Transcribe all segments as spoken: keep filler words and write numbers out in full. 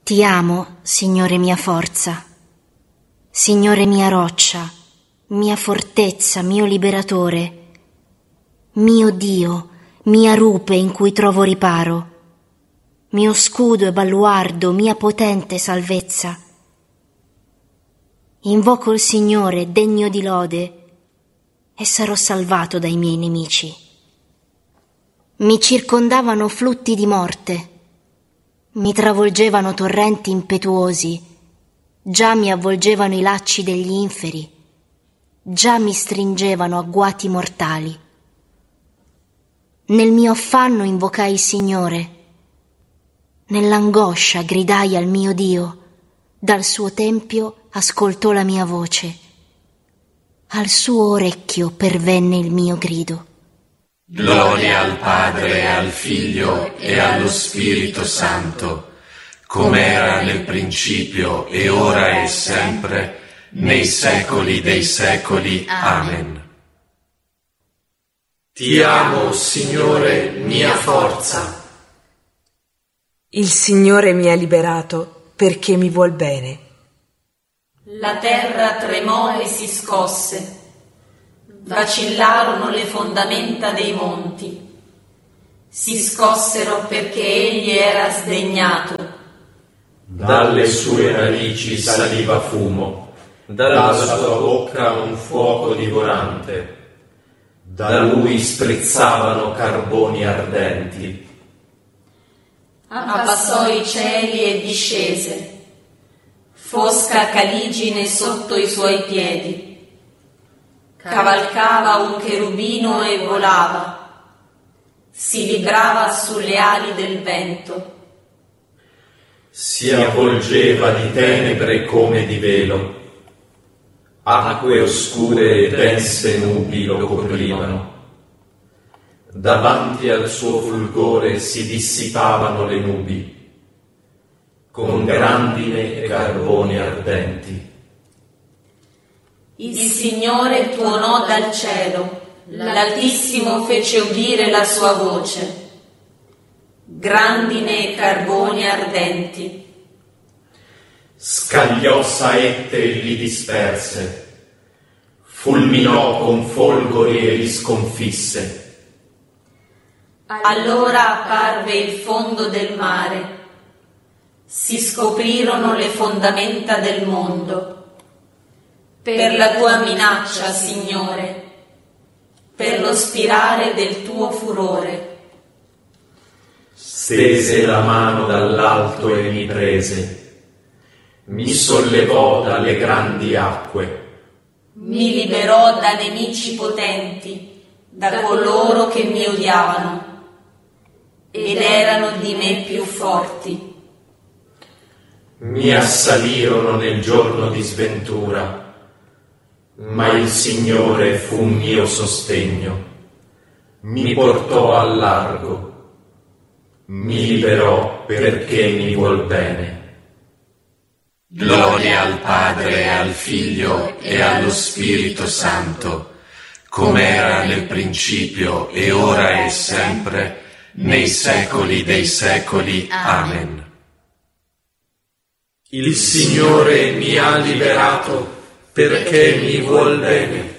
Ti amo, Signore mia forza, Signore mia roccia, mia fortezza, mio liberatore, mio Dio, mia rupe in cui trovo riparo, mio scudo e baluardo, mia potente salvezza. Invoco il Signore, degno di lode, e sarò salvato dai miei nemici. Mi circondavano flutti di morte, mi travolgevano torrenti impetuosi, già mi avvolgevano i lacci degli inferi, già mi stringevano agguati mortali. Nel mio affanno invocai il Signore, nell'angoscia gridai al mio Dio, dal suo tempio ascoltò la mia voce, al suo orecchio pervenne il mio grido. Gloria al Padre, e al Figlio e allo Spirito Santo, come era nel principio e ora e sempre, nei secoli dei secoli. Amen. Ti amo, Signore, mia forza. Il Signore mi ha liberato perché mi vuol bene. La terra tremò e si scosse. Vacillarono le fondamenta dei monti, si scossero perché egli era sdegnato. Dalle sue narici saliva fumo, dalla sua bocca un fuoco divorante, da lui sprizzavano carboni ardenti. Abbassò i cieli e discese, fosca caligine sotto i suoi piedi. Cavalcava un cherubino e volava, si librava sulle ali del vento. Si avvolgeva di tenebre come di velo, acque oscure e dense nubi lo coprivano. Davanti al suo fulgore si dissipavano le nubi, con grandine e carboni ardenti. Il Signore tuonò dal cielo, l'Altissimo fece udire la sua voce, grandine e carboni ardenti. Scagliò saette e li disperse, fulminò con folgori e li sconfisse. Allora apparve il fondo del mare, si scoprirono le fondamenta del mondo. Per la tua minaccia, Signore, per lo spirare del tuo furore. Stese la mano dall'alto e mi prese, mi sollevò dalle grandi acque. Mi liberò da nemici potenti, da coloro che mi odiavano, ed erano di me più forti. Mi assalirono nel giorno di sventura, ma il Signore fu mio sostegno, mi portò al largo, mi liberò perché mi vuol bene. Gloria al Padre, e al Figlio e allo Spirito Santo, come era nel principio e ora e sempre, nei secoli dei secoli. Amen. Il Signore mi ha liberato perché mi vuol bene.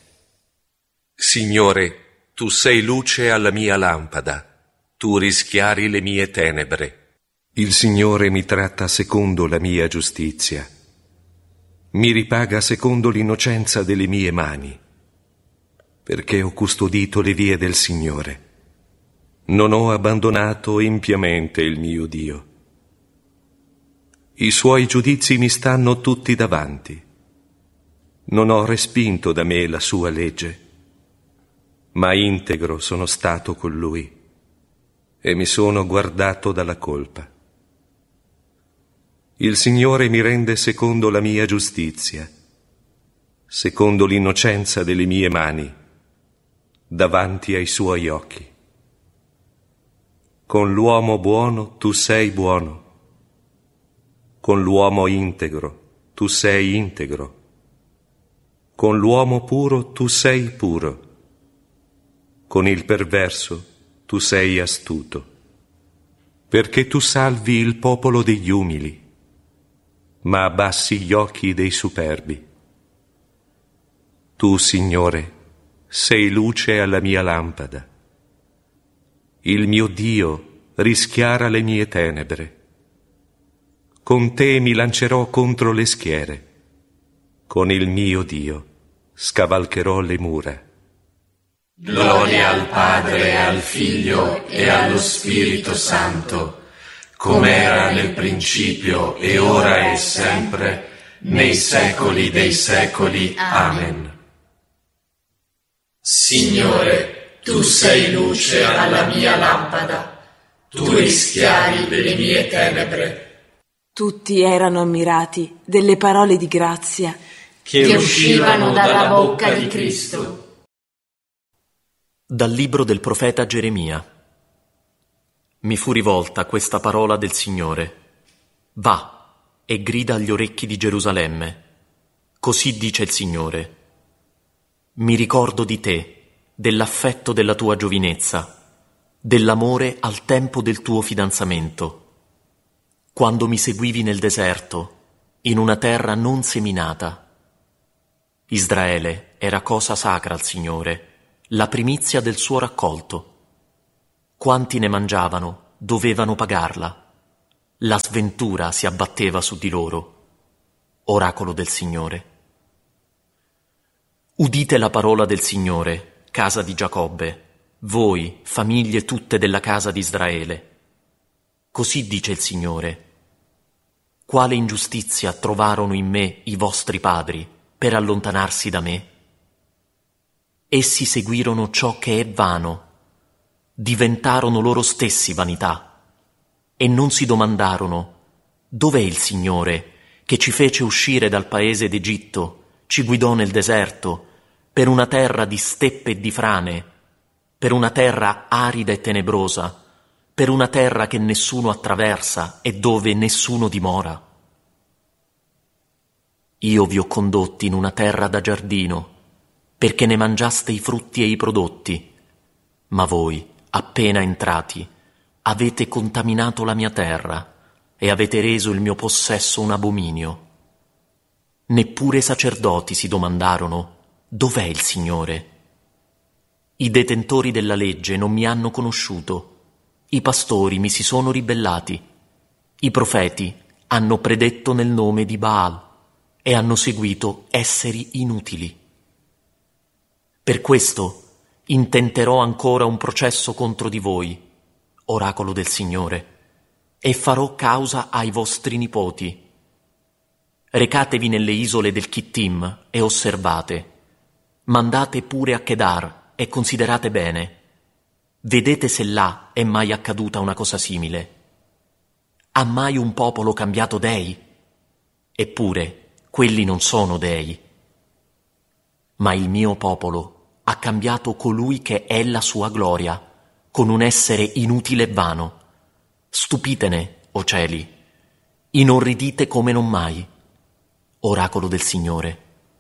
Signore, tu sei luce alla mia lampada, tu rischiari le mie tenebre. Il Signore mi tratta secondo la mia giustizia, mi ripaga secondo l'innocenza delle mie mani, perché ho custodito le vie del Signore. Non ho abbandonato empiamente il mio Dio. I suoi giudizi mi stanno tutti davanti. Non ho respinto da me la sua legge, ma integro sono stato con lui e mi sono guardato dalla colpa. Il Signore mi rende secondo la mia giustizia, secondo l'innocenza delle mie mani, davanti ai suoi occhi. Con l'uomo buono tu sei buono, con l'uomo integro tu sei integro, con l'uomo puro tu sei puro, con il perverso tu sei astuto, perché tu salvi il popolo degli umili ma abbassi gli occhi dei superbi. Tu, Signore, sei luce alla mia lampada. Il mio Dio rischiara le mie tenebre. Con te mi lancerò contro le schiere. Con il mio Dio scavalcherò le mura. Gloria al Padre, e al Figlio e allo Spirito Santo, come era nel principio e ora e sempre, nei secoli dei secoli. Amen. Signore, tu sei luce alla mia lampada, tu rischiari le mie tenebre. Tutti erano ammirati delle parole di grazia che, che uscivano dalla bocca di Cristo. Dal libro del profeta Geremia. Mi fu rivolta questa parola del Signore. Va e grida agli orecchi di Gerusalemme. Così dice il Signore. Mi ricordo di te, dell'affetto della tua giovinezza, dell'amore al tempo del tuo fidanzamento, quando mi seguivi nel deserto, in una terra non seminata. Israele era cosa sacra al Signore, la primizia del suo raccolto. Quanti ne mangiavano dovevano pagarla. La sventura si abbatteva su di loro. Oracolo del Signore. Udite la parola del Signore, casa di Giacobbe, voi, famiglie tutte della casa di Israele. Così dice il Signore. Quale ingiustizia trovarono in me i vostri padri per allontanarsi da me? Essi seguirono ciò che è vano, diventarono loro stessi vanità, e non si domandarono: dov'è il Signore che ci fece uscire dal paese d'Egitto, ci guidò nel deserto, per una terra di steppe e di frane, per una terra arida e tenebrosa, per una terra che nessuno attraversa e dove nessuno dimora? Io vi ho condotti in una terra da giardino, perché ne mangiaste i frutti e i prodotti, ma voi, appena entrati, avete contaminato la mia terra e avete reso il mio possesso un abominio. Neppure i sacerdoti si domandarono: dov'è il Signore? I detentori della legge non mi hanno conosciuto, i pastori mi si sono ribellati, i profeti hanno predetto nel nome di Baal e hanno seguito esseri inutili. Per questo intenterò ancora un processo contro di voi, oracolo del Signore, e farò causa ai vostri nipoti. Recatevi nelle isole del Chittim e osservate. Mandate pure a Kedar e considerate bene. Vedete se là è mai accaduta una cosa simile. Ha mai un popolo cambiato dei? Eppure quelli non sono dei. Ma il mio popolo ha cambiato colui che è la sua gloria, con un essere inutile e vano. Stupitene, o cieli, inorridite come non mai, oracolo del Signore.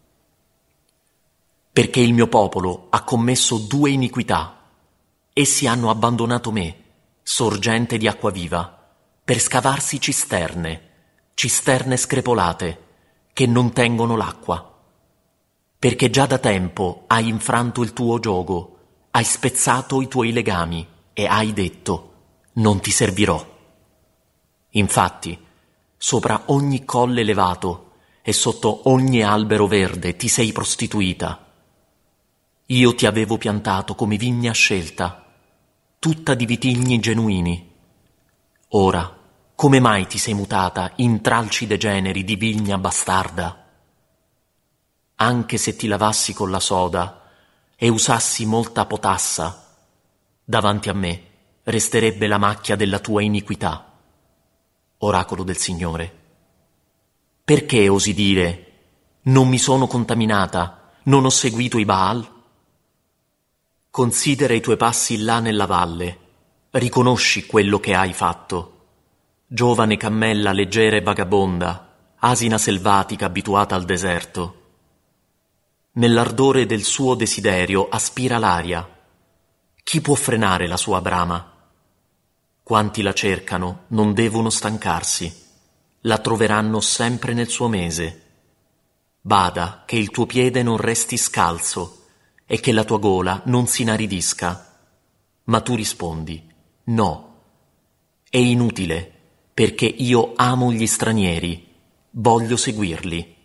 Perché il mio popolo ha commesso due iniquità. Essi hanno abbandonato me, sorgente di acqua viva, per scavarsi cisterne, cisterne screpolate, che non tengono l'acqua. Perché già da tempo hai infranto il tuo giogo, hai spezzato i tuoi legami e hai detto: non ti servirò. Infatti, sopra ogni colle elevato e sotto ogni albero verde ti sei prostituita. Io ti avevo piantato come vigna scelta, tutta di vitigni genuini. Ora, come mai ti sei mutata in tralci degeneri di vigna bastarda? Anche se ti lavassi con la soda e usassi molta potassa, davanti a me resterebbe la macchia della tua iniquità, oracolo del Signore. Perché osi dire: non mi sono contaminata, non ho seguito i Baal? Considera i tuoi passi là nella valle, riconosci quello che hai fatto. Giovane cammella leggera e vagabonda, asina selvatica abituata al deserto. Nell'ardore del suo desiderio aspira l'aria. Chi può frenare la sua brama? Quanti la cercano non devono stancarsi. la troveranno sempre nel suo mese. Bada che il tuo piede non resti scalzo e che la tua gola non si inaridisca. Ma tu rispondi: no, è inutile, perché io amo gli stranieri, voglio seguirli.